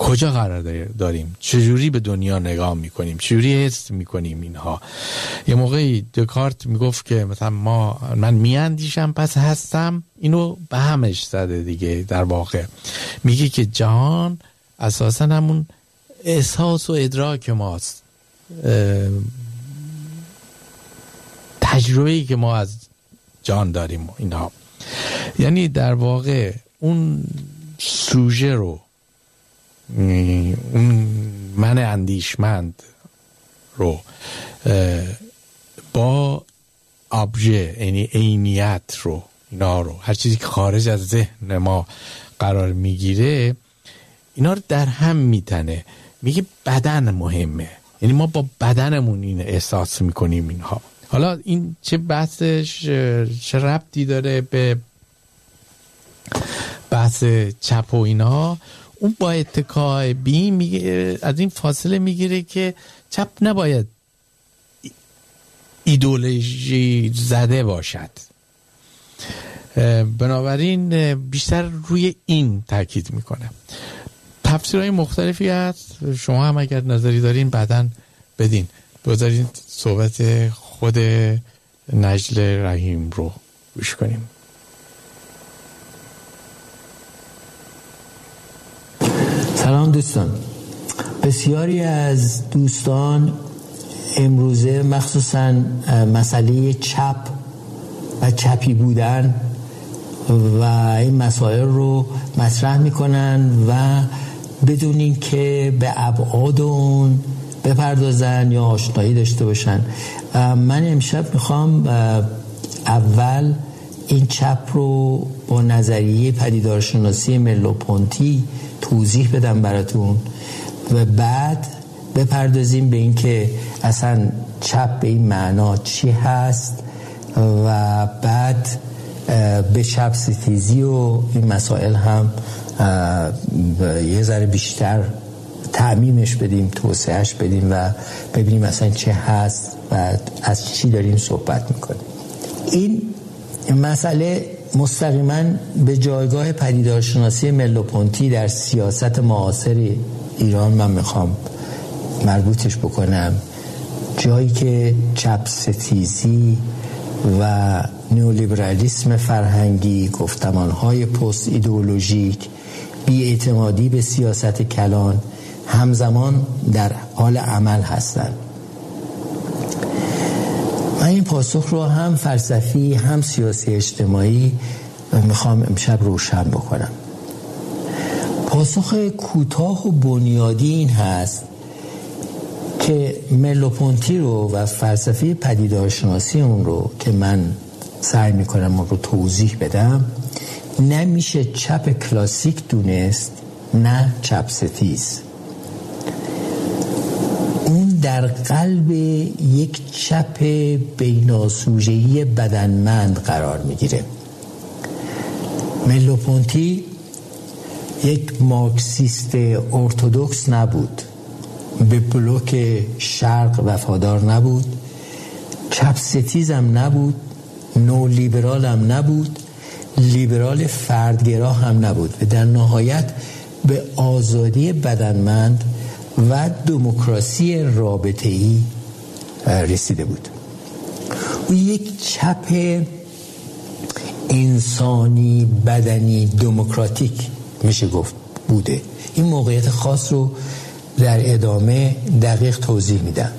کجا قرار داریم، چجوری به دنیا نگاه میکنیم، چجوری حس میکنیم اینها. یه موقعی دکارت میگفت که مثلا من میاندیشم پس هستم، اینو به همش زده دیگه. در واقع میگه که جهان اساسا همون احساس و ادراک ماست، تجربه‌ای که ما از جان داریم اینها. یعنی در واقع اون سوژه رو، اون من اندیشمند رو با ابژه، یعنی عینیت رو، اینا رو، هر چیزی که خارج از ذهن ما قرار میگیره اینا رو در هم میتنه. میگه بدن مهمه، یعنی ما با بدنمون این احساس میکنیم اینها. حالا این چه بحثش، چه ربطی داره به بحث چپ و اینا؟ اون با اتکای بی میگه، از این فاصله میگیره که چپ نباید ایدئولوژی زده باشد، بنابراین بیشتر روی این تاکید میکنه. تفسیرهای مختلفی هست، شما هم اگر نظری دارین بعداً بدین. بذارین صحبت خود نجل رحیم رو گوش کنیم. سلام دوستان. بسیاری از دوستان امروزه مخصوصاً مسئله چپ و چپی بودن و این مسائل رو مطرح میکنن و بدون این که به ابعاد اون بپردازن یا آشنایی داشته باشن. من امشب میخوام اول این چپ رو با نظریه پدیدارشناسی ملو-پونتی توضیح بدم براتون و بعد بپردازیم به این که اصلا چپ به این معنا چی هست و بعد به چپ ستیزی و این مسائل هم یه ذره بیشتر تعمیمش بدیم، توسعهش بدیم و ببینیم اصلا چه هست و از چی داریم صحبت میکنیم. این مسئله مستقیما به جایگاه پدیدارشناسی ملو-پونتی در سیاست معاصر ایران من میخوام مربوطش بکنم، جایی که چپ ستیزی و نیولیبرالیسم فرهنگی، گفتمانهای پست ایدئولوژیک، بی‌اعتمادی به سیاست کلان همزمان در حال عمل هستند. من این پاسخ رو هم فلسفی هم سیاسی اجتماعی میخوام امشب روشن بکنم. پاسخ کوتاه و بنیادی این هست که ملو-پونتی رو و فلسفه پدیدارشناسی اون رو که من سعی میکنم اون رو توضیح بدم، نمیشه چپ کلاسیک دونست، نه چپ ستیز. اون در قلب یک چپ بیناسوژه‌ای بدنمند قرار میگیره. ملو-پونتی یک مارکسیست ارتدوکس نبود، به بلوک شرق وفادار نبود، چپ ستیز هم نبود، نو لیبرال هم نبود، لیبرال فردگرا هم نبود و در نهایت به آزادی بدنمند و دموکراسی رابطه‌ای رسیده بود. او یک چپ انسانی بدنی دموکراتیک میشه گفت بوده. این موقعیت خاص رو در ادامه دقیق توضیح میدم.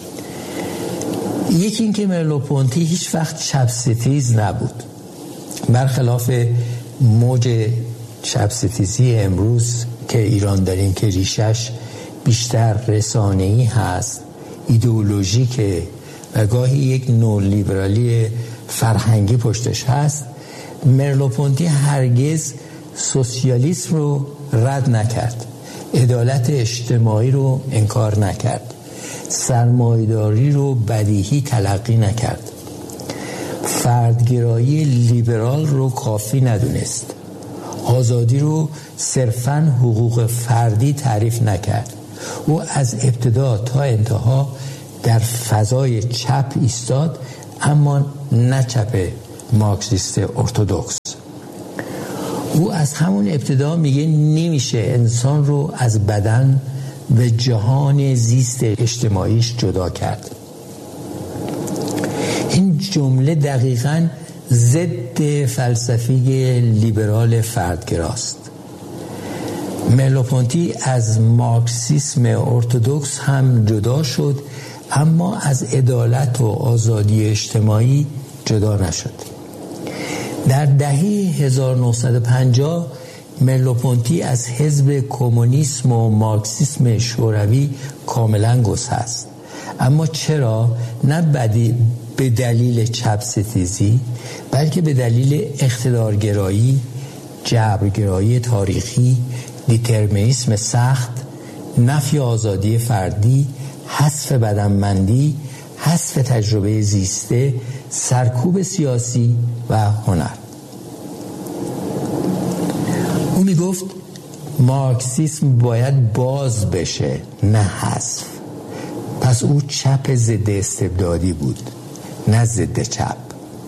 یکی این که ملو-پونتی هیچ وقت چپ ستیز نبود، برخلاف موج چپ ستیزی امروز که ایران داریم که ریشش بیشتر رسانه‌ای هست، ایدئولوژیکه و گاهی یک نولیبرالی فرهنگی پشتش هست. ملو-پونتی هرگز سوسیالیسم رو رد نکرد، عدالت اجتماعی رو انکار نکرد، سرمایه‌داری رو بدیهی تلقی نکرد، فردگرایی لیبرال رو کافی ندونست، آزادی رو صرفاً حقوق فردی تعریف نکرد. او از ابتدا تا انتها در فضای چپ ایستاد، اما نه چپ مارکسیست ارتدوکس. او از همون ابتدا میگه نمیشه انسان رو از بدن و جهان زیست اجتماعیش جدا کرد. این جمله دقیقاً ضد فلسفه لیبرال فردگراست. مرلوپونتی از مارکسیسم ارتدوکس هم جدا شد، اما از عدالت و آزادی اجتماعی جدا نشد. در دهه 1950 مرلوپونتی از حزب کمونیسم و مارکسیسم شوروی کاملا گسست. اما چرا؟ نه به دلیل چپ ستیزی، بلکه به دلیل اقتدارگرایی، جبرگرایی تاریخی، دیترمینیسم سخت، نفی آزادی فردی، حذف بدنمندی، حذف تجربه زیسته، سرکوب سیاسی و هنر. او میگفت مارکسیسم باید باز بشه، نه حذف. پس او چپ ضد استبدادی بود، نه ضد چپ.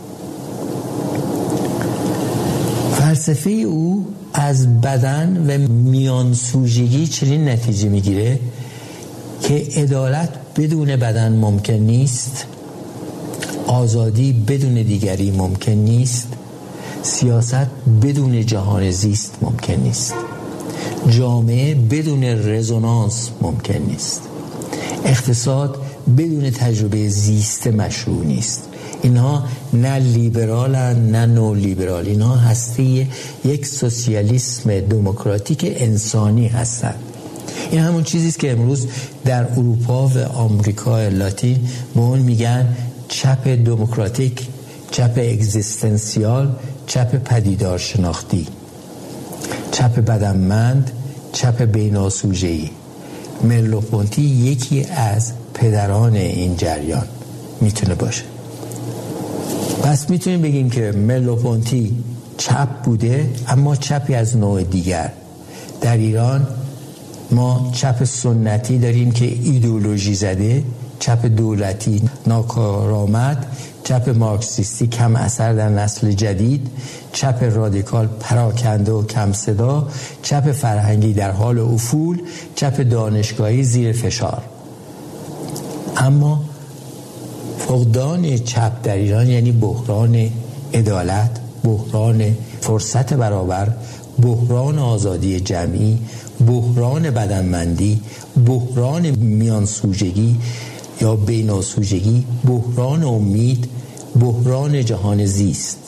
فلسفه او از بدن و میانسوژگی چنین نتیجه میگیره که عدالت بدون بدن ممکن نیست، آزادی بدون دیگری ممکن نیست، سیاست بدون جهان زیست ممکن نیست، جامعه بدون رزونانس ممکن نیست، اقتصاد بدون تجربه زیست مشروع نیست. اینها نه لیبرالن نه نو لیبرال، اینها هسته یک سوسیالیسم دموکراتیک انسانی هستند. این همون چیزی است که امروز در اروپا و آمریکا لاتین به اون میگن چپ دموکراتیک، چپ اگزیستانسیال، چپ پدیدار شناختی، چپ بدنمند، چپ بیناسوژه‌ای. مرلوپونتی یکی از پدران این جریان میتونه باشه. پس میتونیم بگیم که مرلوپونتی چپ بوده، اما چپی از نوع دیگر. در ایران ما چپ سنتی داریم که ایدئولوژی زده، چپ دولتی ناکارآمد، چپ مارکسیستی کم اثر در نسل جدید، چپ رادیکال پراکنده و کم صدا، چپ فرهنگی در حال افول، چپ دانشگاهی زیر فشار. اما فقدان چپ در ایران یعنی بحران عدالت، بحران فرصت برابر، بحران آزادی جمعی، بحران بدنمندی، بحران میانسوژگی یا بیناسوژگی، بحران امید، بحران جهان زیست.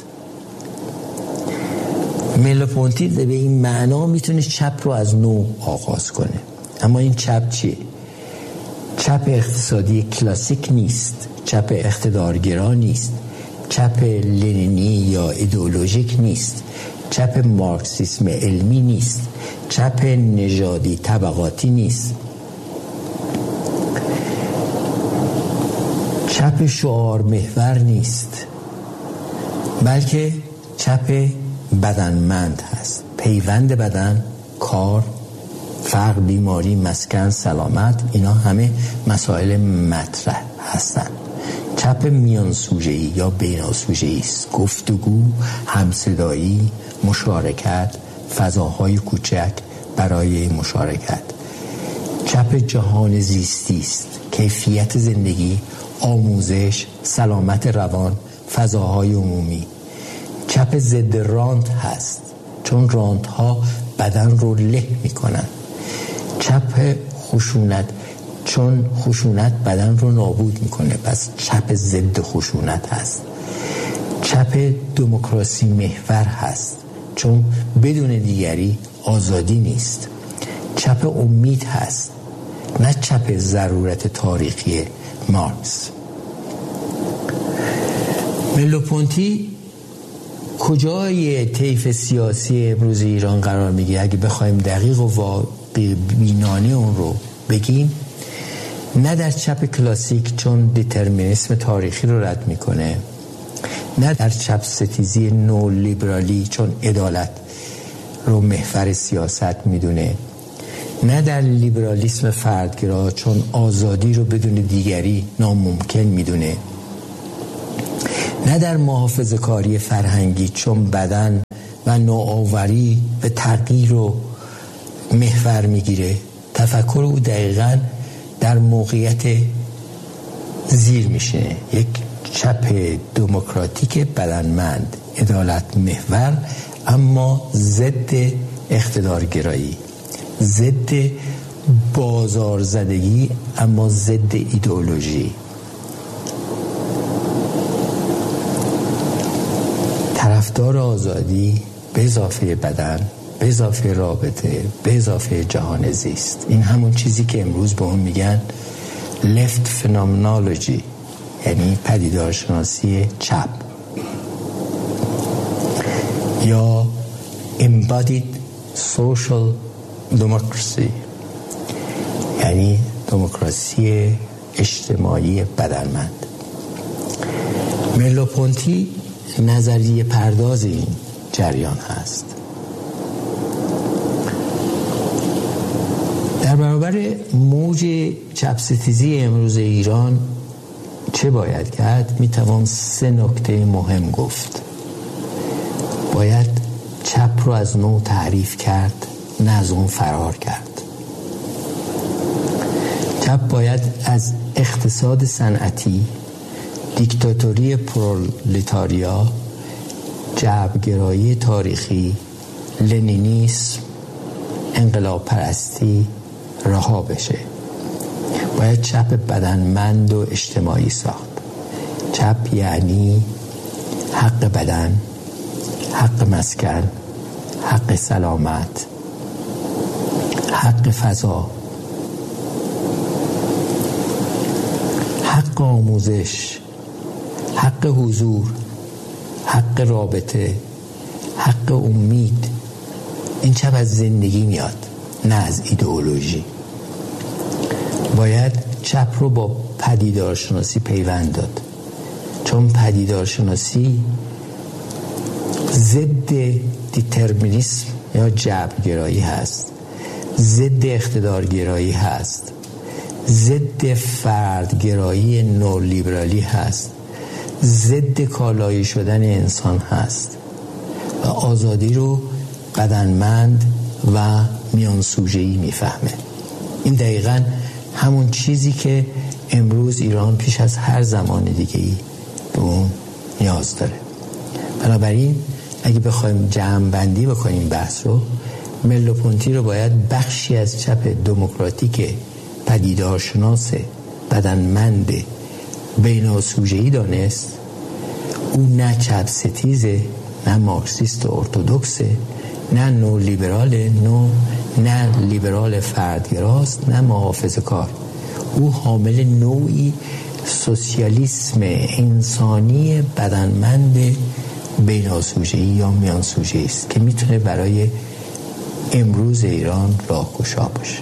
مرلوپونتی به این معنا میتونه چپ رو از نو آغاز کنه. اما این چپ چیه؟ چپ اقتصادی کلاسیک نیست، چپ اقتدارگرا نیست، چپ لنینی یا ایدئولوژیک نیست، چپ مارکسیسم علمی نیست، چپ نژادی طبقاتی نیست، چپ شعار محور نیست، بلکه چپ بدنمند هست. پیوند بدن، کار، فقر، بیماری، مسکن، سلامت، اینا همه مسائل مطرح هستند. چپ میانسوژه‌ای یا بیناسوژه‌ای است. گفتگو، همصدایی، مشارکت، فضاهای کوچک برای مشارکت. چپ جهان زیستی است. کیفیت زندگی، آموزش، سلامت روان، فضاهای عمومی. چپ ضد رانت هست، چون رانت ها بدن رو له میکنن. چپ خشونت، چون خشونت بدن رو نابود میکنه، پس چپ ضد خشونت هست. چپ دموکراسی محور هست، چون بدون دیگری آزادی نیست. چپ امید هست، نه چپ ضرورت تاریخی مارکس. مرلوپونتی کجای طیف سیاسی امروز ایران قرار میگیره؟ اگه بخوایم دقیق و بینانه اون رو بگیم، نه در چپ کلاسیک چون دیترمینیسم تاریخی رو رد میکنه، نه در چپ ستیزی نو لیبرالی چون عدالت رو محور سیاست میدونه، نه در لیبرالیسم فردگرا چون آزادی رو بدون دیگری ناممکن میدونه، نه در محافظه‌کاری فرهنگی چون بدن و نوآوری به تغییر رو محور میگیره. تفکر او دقیقاً در موقعیت زیر میشینه، یک چپ دموکراتیک بدنمند، عدالت محور، اما ضد اقتدارگرایی، ضد بازارزدگی، اما ضد ایدئولوژی. طرفدار آزادی به اضافه بدن، به اضافه رابطه، به اضافه جهان زیست. این همون چیزی که امروز به اون میگن left phenomenology، یعنی پدیدارشناسی چپ، یا embodied social democracy، یعنی دموکراسی اجتماعی بدنمند. مرلو-پونتی نظریه پرداز این جریان هست. در برابر موج چپ‌ستیزی امروز ایران چه باید کرد؟ میتوان 3 نکته مهم گفت. باید چپ رو از نو تعریف کرد، نه از اون فرار کرد. چپ باید از اقتصاد صنعتی، دیکتاتوری پرولتاریا، جبرگرایی تاریخی، لنینیسم، انقلاب پرستی رها بشه. باید چپ بدنمند و اجتماعی ساخت. چپ یعنی حق بدن، حق مسکن، حق سلامت، حق فضا، حق آموزش، حق حضور، حق رابطه، حق امید. این چپ از زندگی میاد، نه از ایدئولوژی. باید چپ رو با پدیدارشناسی پیوند داد، چون پدیدارشناسی ضد دیترمینیسم یا جبرگرایی هست، ضد اقتدارگرایی هست، ضد فردگرایی نولیبرالی هست، ضد کالایی شدن انسان هست و آزادی رو بدنمند و میان سوژه‌ای میفهمه. این دقیقاً همون چیزی که امروز ایران پیش از هر زمان دیگه‌ای به اون نیاز داره. بنابراین اگه بخوایم جمع بندی بکنیم بحث رو، مرلو-پونتی رو باید بخشی از چپ دموکراتیک پدیدارشناس بدنمند بیناسوژه‌ای دانست. او نه چپ ستیزه، نه مارکسیست ارتدوکسه، نه نولیبراله، نه لیبرال فردگراست، نه محافظه‌کار. او حامل نوعی سوسیالیسم انسانی بدنمند بیناسوژه‌ای یا میانسوژه‌ای است که میتونه برای امروز ایران راهگشا باشه.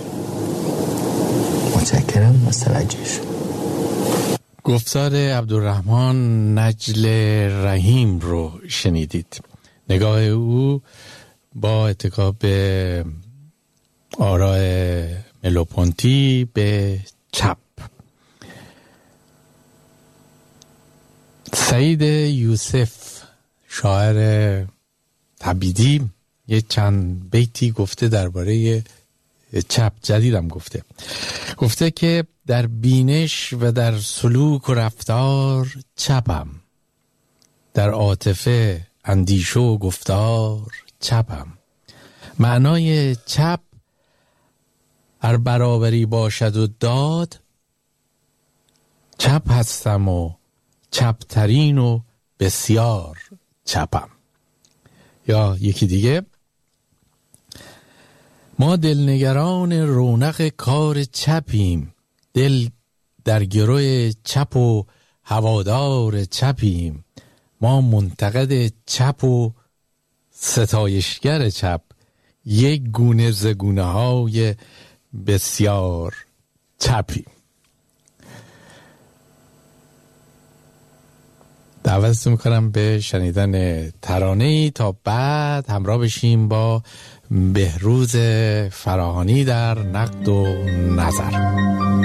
متشکرم از توجهشون. گفتار عبدالرحمن نجل رحیم رو شنیدید. نگاه او با اتکا به آراء مرلو-پونتی به چپ. سعید یوسف شاعر تبیدی یه چند بیتی گفته درباره چپ. جدیدم گفته که در بینش و در سلوک و رفتار چپم، در عاطفه اندیشه و گفتار چپم. معنای چپ هر برابری باشد و داد، چپ هستم و چپترین و بسیار چپم. یا یکی دیگه، ما دلنگران رونق کار چپیم، دل در گروه چپ و هوادار چپیم. ما منتقد چپ و ستایشگر چپ، یک گونه ز گونه های بسیار چپیم. دعوتتون میکنم به شنیدن ترانه‌ای تا بعد همراه بشیم با بهروز فراهانی در نقد و نظر.